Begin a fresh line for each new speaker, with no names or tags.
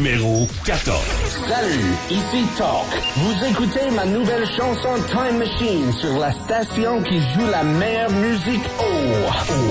numéro 14.
Salut, ici Talk. Vous écoutez ma nouvelle chanson Time Machine sur la station qui joue la meilleure musique. Oh,